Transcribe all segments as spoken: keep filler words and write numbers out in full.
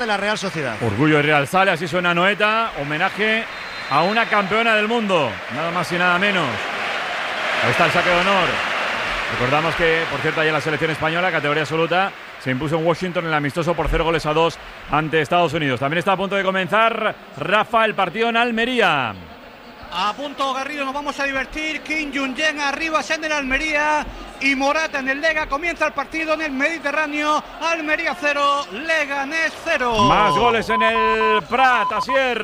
de la Real Sociedad. Orgullo de Real sale, así suena Anoeta, homenaje a una campeona del mundo, nada más y nada menos. Ahí está el saque de honor. Recordamos que, por cierto, ayer la selección española, categoría absoluta, se impuso en Washington en el amistoso por cero goles a dos ante Estados Unidos. También está a punto de comenzar, Rafa, el partido en Almería. A punto, Garrido, nos vamos a divertir. Kim Jong-un arriba, en el Almería y Morata en el Lega. Comienza el partido en el Mediterráneo. Almería cero, Leganés cero. Más goles en el Prat, Asier.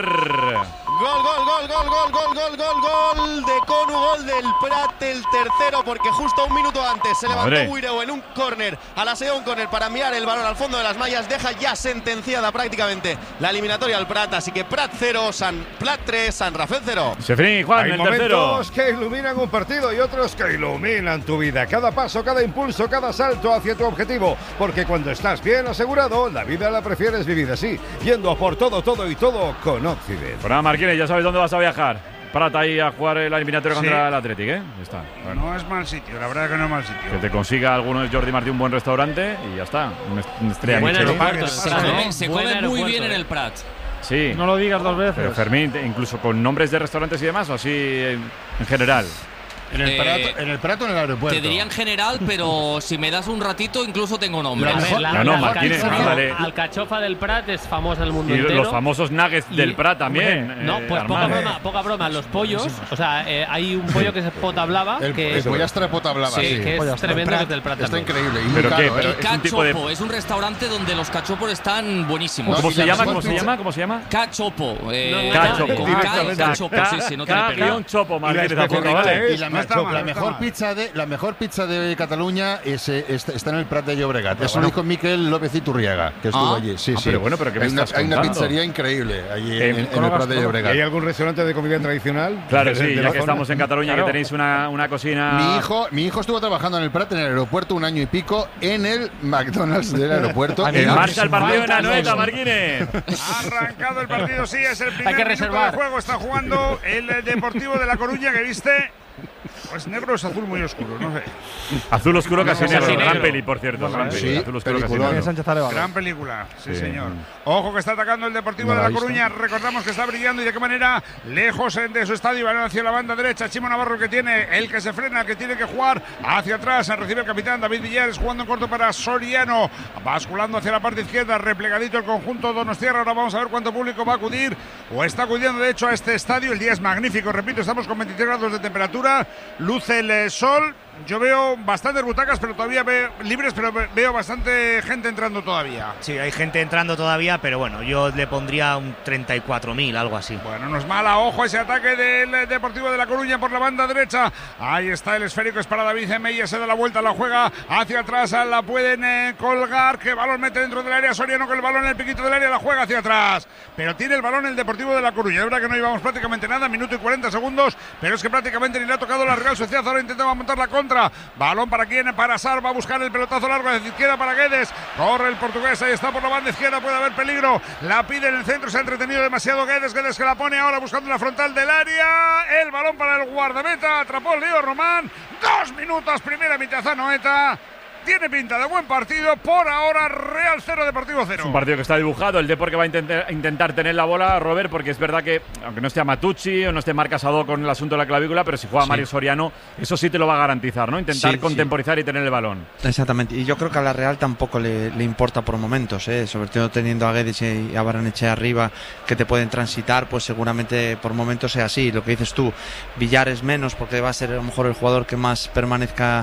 Gol, gol, gol, gol, gol, gol, gol, gol, gol de Conu, gol del Prat, el tercero, porque justo un minuto antes se levantó Buireu en un córner, a la segunda un córner para enviar el balón al fondo de las mallas, deja ya sentenciada prácticamente la eliminatoria al Prat, así que Prat cero, San Plat tres, San Rafael cero. Sefrín, Juan, Hay el tercero. momentos que iluminan un partido y otros que iluminan tu vida. Cada paso, cada impulso, cada salto hacia tu objetivo, porque cuando estás bien asegurado, la vida la prefieres vivir así, yendo a por todo, todo y todo con Occident. Fran Marquínez, ya sabes dónde vas a viajar. Prat ahí a jugar la eliminatoria Sí. contra el Athletic, ¿eh? Está. Bueno. No es mal sitio, la verdad que no es mal sitio. Que te consiga alguno de Jordi Martí un buen restaurante y ya está. Una estrella Buen Michelin. aeropuerto, se pasa, come, ¿no? se Buen come muy aeropuerto, bien en eh. el Prat. Sí. No lo digas dos veces. Pero Fermín, incluso con nombres de restaurantes y demás, o así en, en general. En el, Eh, prato, en el Prato o en el aeropuerto. Te diría en general, pero si me das un ratito, incluso tengo nombre. La mejor- La, No, no, la Martínez, alcachofa- mándale. alcachofa del Prat es famosa en el mundo Y entero. los famosos nuggets Y- del Prat también. Hombre, no, eh, pues poca Armando. broma, poca broma. Los pollos, o sea, eh, hay un pollo que es pota blava, El, que, el pollastre pota blava, sí, sí. que es tremendo, que es del Prat Está también. increíble. Y muy ¿Pero qué? caro, Pero ¿eh? es un tipo de- Cachopo es un restaurante donde los cachopos están buenísimos. ¿Cómo y se la llama? mejor ¿Cómo se pizza- llama? ¿Cómo se llama? Cachopo. Eh, No, Cachopo. con K y Directamente. cachopo, sí, sí, no tiene K- pegado. guión chopo, Martínez, Y la tampoco, especialidad ¿vale? Y la, No está macho- mal, la no está mejor mal. pizza de la mejor pizza de Cataluña es, eh, está, está en el Prat de Llobregat. Eso lo dijo Miquel López Iturriaga, que estuvo Ah. allí. Sí, Ah, sí. pero bueno, pero ¿qué me hay una, estás hay una contando? pizzería increíble allí Eh, en, en el conozco, Prat de ¿Y Llobregat. hay algún restaurante de comida tradicional? Claro, De- sí, de ya la que zona. estamos en Cataluña, Claro. que tenéis una, una cocina. Mi hijo, mi hijo estuvo trabajando en el Prat, en el aeropuerto, un año y pico, en el McDonald's del aeropuerto. En marcha el partido en Marca Anoeta, el- Marquínez. Ha arrancado el partido, sí, es el primer que minuto reservar. del juego. Está jugando el eh, Deportivo de La Coruña, que viste. Pues negro es azul muy oscuro, no sé. Azul oscuro, casi No, negro. casi Gran negro. peli, por cierto. Gran peli. Sí, Azul oscuro, casi peliculón. negro. Gran película, sí, Sí. señor. Ojo que está atacando el Deportivo No de la La he visto. Coruña. Recordamos que está brillando y de qué manera. Lejos eh, de su estadio, balón hacia la banda derecha. Chimo Navarro que tiene, el que se frena, que tiene que jugar hacia atrás. Recibe el capitán David Villares jugando en corto para Soriano. Basculando hacia la parte izquierda, replegadito el conjunto donostiarra. Ahora vamos a ver cuánto público va a acudir o está acudiendo de hecho a este estadio. El día es magnífico, repito, estamos con veintitrés grados de temperatura. Luce el eh, sol. Yo veo bastantes butacas, pero todavía veo libres, pero ve- veo bastante gente entrando todavía. Sí, hay gente entrando todavía, pero bueno, yo le pondría un treinta y cuatro mil, algo así. Bueno, no es mala. Ojo ese ataque del eh, Deportivo de La Coruña por la banda derecha. Ahí está el esférico, es para David Mella, se da la vuelta, la juega hacia atrás, la pueden eh, colgar. Que balón mete dentro del área. Soriano con el balón en el piquito del área, la juega hacia atrás. Pero tiene el balón el Deportivo de La Coruña. Es verdad que no llevamos prácticamente nada, minuto y cuarenta segundos, pero es que prácticamente ni le ha tocado la Real Sociedad. Ahora intentaba montar la contra. Balón para quién, para Sar, va a buscar el pelotazo largo de izquierda para Guedes. Corre el portugués, ahí está por la banda izquierda, puede haber peligro. La pide en el centro, se ha entretenido demasiado Guedes. Guedes que la pone ahora buscando la frontal del área. El balón para el guardameta, atrapó el Leo Román. Dos minutos, primera mitad a Noeta. Tiene pinta de buen partido. Por ahora, Real cero, Deportivo cero. Es un partido que está dibujado. El Depor que va a intentar, intentar tener la bola, Robert, porque es verdad que, aunque no esté Matucci o no esté Marc Casado con el asunto de la clavícula, pero si juega Sí. Mario Soriano, eso sí te lo va a garantizar, ¿no? Intentar Sí, contemporizar y tener el balón. Exactamente, y yo creo que a la Real tampoco le, le importa por momentos, ¿eh? Sobre todo teniendo a Guedes y a Barrenechea arriba que te pueden transitar, pues seguramente por momentos sea así. Lo que dices tú, Villares menos, porque va a ser a lo mejor el jugador que más permanezca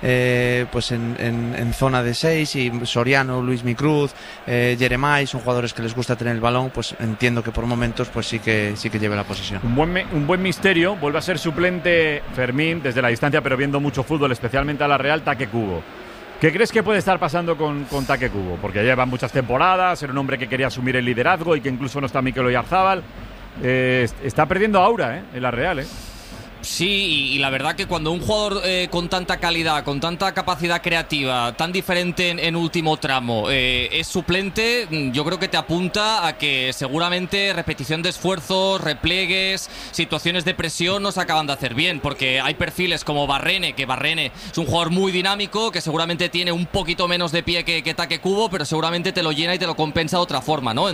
eh, pues en, en, en zona de seis, y Soriano, Luis Micruz, eh, Jeremai, son jugadores que les gusta tener el balón, pues entiendo que por momentos pues sí que sí que lleve la posesión. Un buen, me- un buen misterio, vuelve a ser suplente Fermín desde la distancia, pero viendo mucho fútbol, especialmente a la Real, Taque Kubo. ¿Qué crees que puede estar pasando con, con Taque Kubo? Porque lleva muchas temporadas, era un hombre que quería asumir el liderazgo y que incluso no está Mikel Oyarzábal. Eh, está perdiendo aura, ¿eh? En la Real, ¿eh? Sí, y, y la verdad que cuando un jugador eh, con tanta calidad, con tanta capacidad creativa, tan diferente en, en último tramo, eh, es suplente, yo creo que te apunta a que seguramente repetición de esfuerzos, repliegues, situaciones de presión no se acaban de hacer bien, porque hay perfiles como Barrene, que Barrene es un jugador muy dinámico, que seguramente tiene un poquito menos de pie que, que Taque Kubo, pero seguramente te lo llena y te lo compensa de otra forma, ¿no?